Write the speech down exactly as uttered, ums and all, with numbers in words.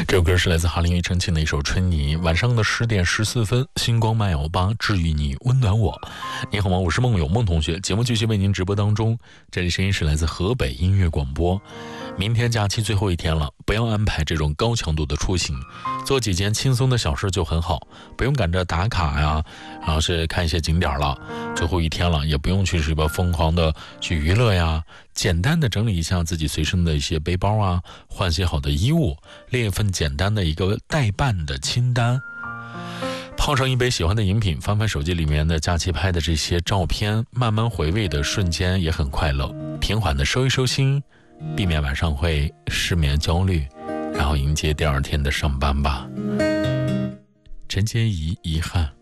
这首歌是来自哈林庾澄庆的一首《春泥》。晚上的十点十四分，星光慢摇吧，治愈你，温暖我。你好吗？我是梦有梦同学，节目继续为您直播当中。这里声音是来自河北音乐广播。明天假期最后一天了，不要安排这种高强度的出行，做几件轻松的小事就很好，不用赶着打卡呀，然后是看一些景点了。最后一天了，也不用去什么疯狂的去娱乐呀，简单的整理一下自己随身的一些背包啊，换些好的衣物，列一份简单的一个待办的清单，泡上一杯喜欢的饮品，翻翻手机里面的假期拍的这些照片，慢慢回味的瞬间也很快乐。平缓的收一收心，避免晚上会失眠焦虑，然后迎接第二天的上班吧。陈洁仪，遗憾。